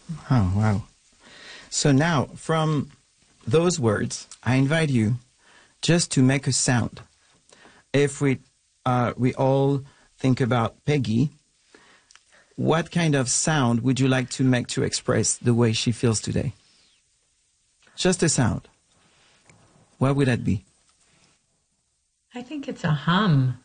Oh, wow. So now, from those words, I invite you just to make a sound. If we all think about Peggy, what kind of sound would you like to make to express the way she feels today? Just a sound. What would that be? I think it's a hum.